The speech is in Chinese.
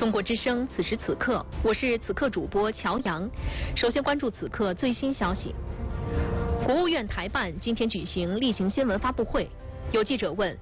中国之声，此时此刻，我是此刻主播乔阳。首先关注此刻最新消息。国务院台办今天举行例行新闻发布会，有记者问：